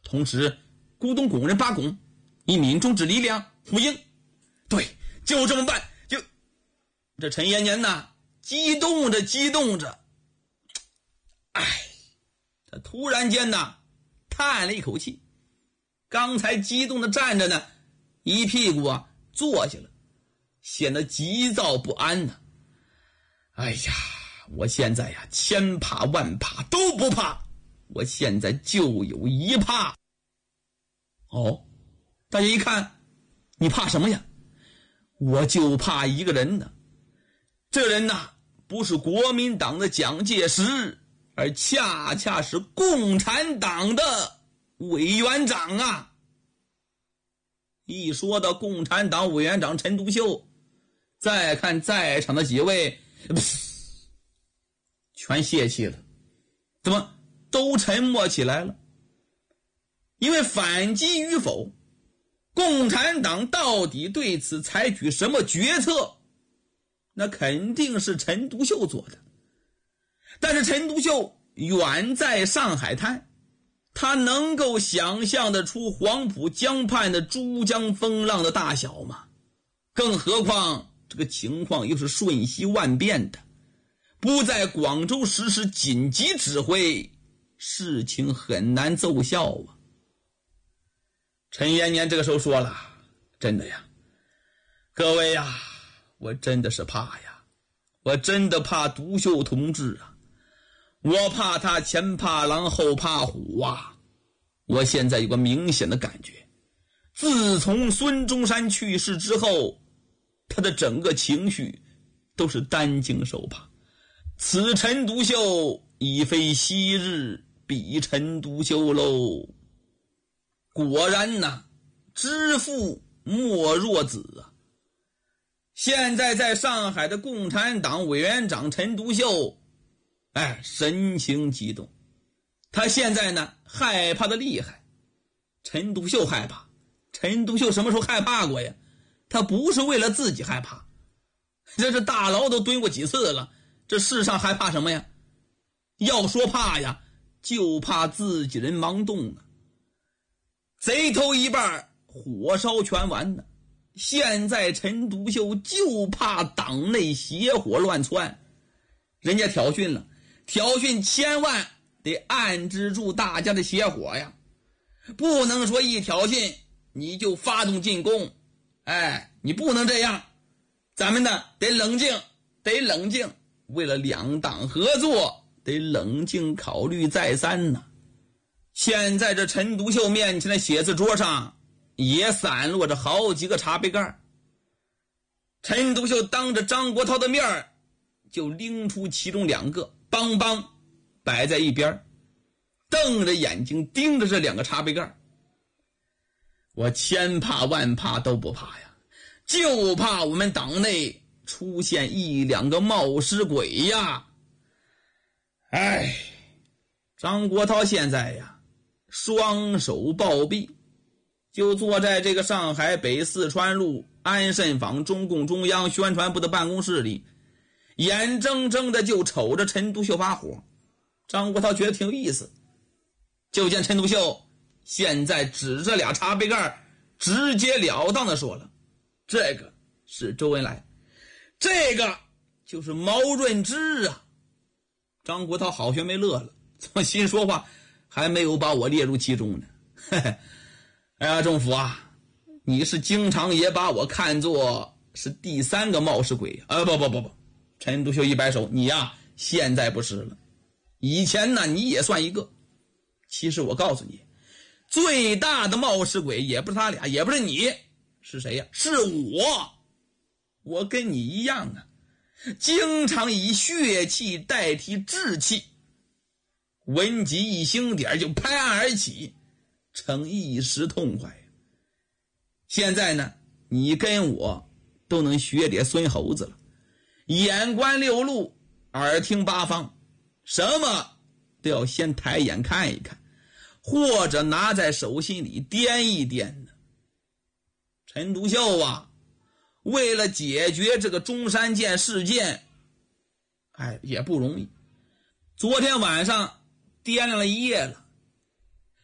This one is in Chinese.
同时鼓动工人罢工，以民众之力量呼应。对，就这么办。这陈延年呐，激动着，他突然间呐叹了一口气，刚才激动的站着呢，一屁股坐下了，显得急躁不安呢。哎呀，我现在呀，千怕万怕都不怕，我现在就有一怕。哦，大家一看，你怕什么呀？我就怕一个人呢。这人呐，不是国民党的蒋介石，而恰恰是共产党的委员长啊。一说到共产党委员长陈独秀，再看在场的几位，全泄气了，怎么都沉默起来了？因为反击与否，共产党到底对此采取什么决策，那肯定是陈独秀做的。但是陈独秀远在上海滩，他能够想象得出黄浦江畔的珠江风浪的大小吗？更何况这个情况又是瞬息万变的，不在广州实施紧急指挥，事情很难奏效啊。陈延年这个时候说了，真的呀，各位呀，我真的是怕呀，我真的怕独秀同志啊，我怕他前怕狼后怕虎啊。我现在有个明显的感觉，自从孙中山去世之后，他的整个情绪都是担惊受怕。此陈独秀已非昔日彼陈独秀喽。果然呐，知父莫若子啊。现在在上海的共产党委员长陈独秀，神情激动。他现在呢，害怕的厉害。陈独秀害怕，陈独秀什么时候害怕过呀？他不是为了自己害怕，这是大牢都蹲过几次了，这世上还怕什么呀？要说怕呀，就怕自己人盲动啊。贼偷一半，火烧全完呢。现在陈独秀就怕党内邪火乱窜，人家挑衅了，挑衅千万得按制住大家的邪火呀，不能说一挑衅你就发动进攻，你不能这样，咱们呢得冷静，为了两党合作，得冷静考虑再三呢。现在这陈独秀面前的写字桌上也散落着好几个茶杯盖，陈独秀当着张国焘的面就拎出其中2个，邦邦摆在一边，瞪着眼睛盯着这2个茶杯盖。我千怕万怕都不怕呀，就怕我们党内出现1、2个冒失鬼呀。张国焘现在呀，双手抱臂，就坐在这个上海北四川路安慎坊中共中央宣传部的办公室里，眼睁睁的就瞅着陈独秀发火。张国焘觉得挺有意思，就见陈独秀现在指着2茶杯盖，直截了当的说了，这个是周恩来，这个就是毛润之啊。张国焘好学没乐了，怎么心说话还没有把我列入其中呢？政府啊，你是经常也把我看作是第3个冒失鬼不，陈独秀一摆手，你呀现在不是了，以前呢你也算一个。其实我告诉你，最大的冒失鬼也不是他俩，也不是你，是谁呀？是我跟你一样啊，经常以血气代替志气，闻及一星点就拍案而起，逞一时痛快。现在呢，你跟我都能学点孙猴子了，眼观六路，耳听八方，什么都要先抬眼看一看，或者拿在手心里掂一掂呢。陈独秀啊，为了解决这个中山舰事件，也不容易。昨天晚上掂量了一夜了，